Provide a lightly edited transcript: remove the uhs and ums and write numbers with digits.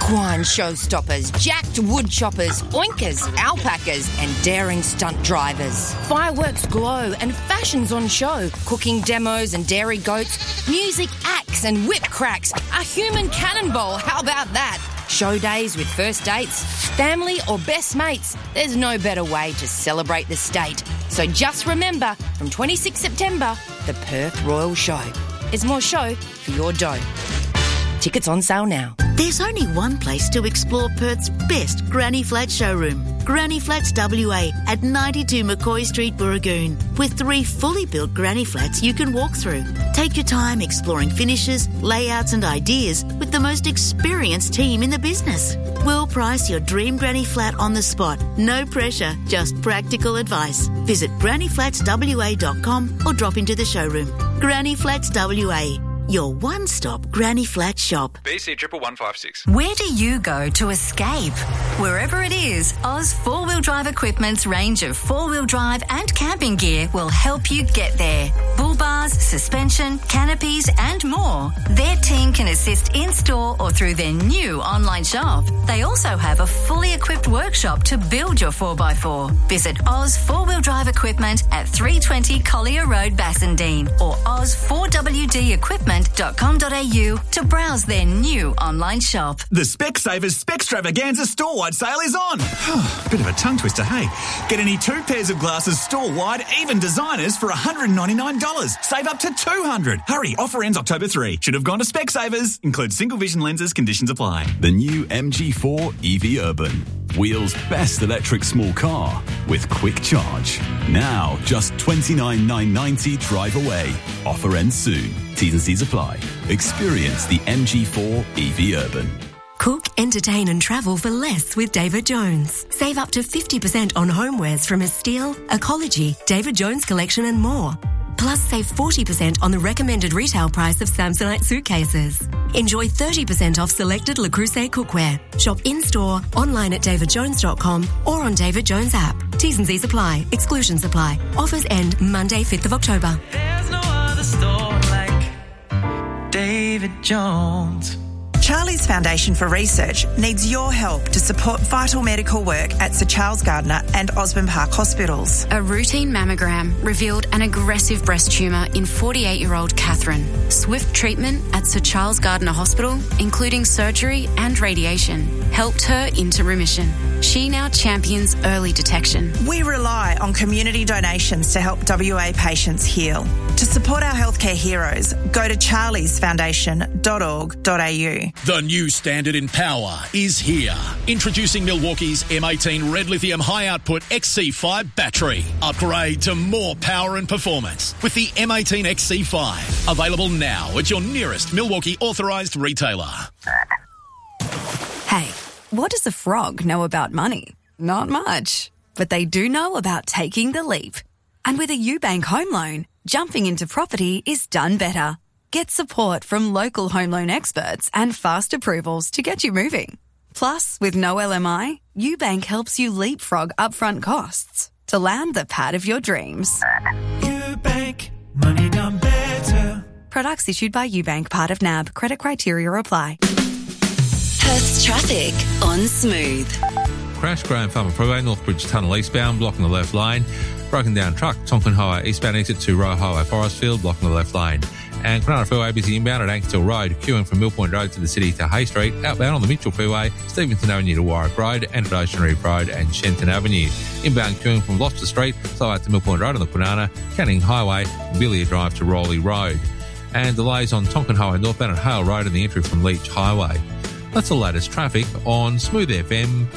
Equine showstoppers, jacked wood choppers, oinkers, alpacas and daring stunt drivers. Fireworks glow and fashions on show, cooking demos and dairy goats, music acts and whip cracks, a human cannonball, how about that? Show days with first dates, family or best mates. There's no better way to celebrate the state. So just remember, from 26 September, the Perth Royal Show. There's more show for your dough. Tickets on sale now. There's only one place to explore Perth's best Granny Flat showroom. Granny Flats WA at 92 McCoy Street, Burragoon. With 3 fully built Granny Flats you can walk through. Take your time exploring finishes, layouts and ideas with the most experienced team in the business. We'll price your dream Granny Flat on the spot. No pressure, just practical advice. Visit grannyflatswa.com or drop into the showroom. Granny Flats WA. Your one-stop Granny Flat shop. BC 11156. Where do you go to escape? Wherever it is, Oz 4-Wheel Drive Equipment's range of 4-wheel drive and camping gear will help you get there. Bull bars, suspension, canopies and more. Their team can assist in-store or through their new online shop. They also have a fully equipped workshop to build your 4x4. Visit Oz 4-Wheel Drive Equipment at 320 Collier Road, Bassendean or oz4wdequipment.com.au to browse their new online shop. The Specsavers Spextravaganza store-wide sale is on. Bit of a tongue twister, hey? Get any 2 pairs of glasses store-wide, even designers, for $199. Save up to $200. Hurry, offer ends October 3. Should have gone to Specsavers. Includes single vision lenses, conditions apply. The new MG4 EV Urban. Wheels' best electric small car with quick charge. Now just $29,990 drive away. Offer ends soon. T's and C's apply. Experience the MG4 EV Urban. Cook, entertain and travel for less with David Jones. Save up to 50% on homewares from Estelle, Ecology, David Jones Collection and more. Plus save 40% on the recommended retail price of Samsonite suitcases. Enjoy 30% off selected Le Creuset cookware. Shop in-store, online at davidjones.com or on David Jones app. T's and C's apply. Exclusions apply. Offers end Monday, 5th of October. There's no other store like David Jones. Charlie's Foundation for Research needs your help to support vital medical work at Sir Charles Gardner and Osborne Park hospitals. A routine mammogram revealed an aggressive breast tumour in 48-year-old Catherine. Swift treatment at Sir Charles Gardner Hospital, including surgery and radiation, helped her into remission. She now champions early detection. We rely on community donations to help WA patients heal. To support our healthcare heroes, go to charliesfoundation.org.au. The new standard in power is here. Introducing Milwaukee's M18 Red Lithium High Output XC5 battery. Upgrade to more power and performance with the M18 XC5. Available now at your nearest Milwaukee authorised retailer. Hey, what does a frog know about money? Not much. But they do know about taking the leap. And with a UBank home loan, jumping into property is done better. Get support from local home loan experts and fast approvals to get you moving. Plus, with no LMI, UBank helps you leapfrog upfront costs to land the pad of your dreams. UBank, money done better. Products issued by UBank, part of NAB. Credit criteria apply. Perth's traffic on Smooth. Crash Graham Farmer Freeway, Northbridge Tunnel eastbound, blocking the left lane. Broken down truck, Tonkin Highway eastbound exit to Royal Highway Forestfield, blocking the left lane. And Cronulla Freeway busy inbound at Ankerstall Road, queuing from Millpoint Road to the city to Hay Street, outbound on the Mitchell Freeway, Stevenson Avenue to Warwick Road, and at Ocean Reef Road and Shenton Avenue. Inbound queuing from Gloucester Street, so out to Millpoint Road on the Kwinana, Canning Highway, Villiers Drive to Rowley Road. And delays on Tonkin Highway northbound at Hale Road and the entry from Leach Highway. That's the latest traffic on Smooth FM.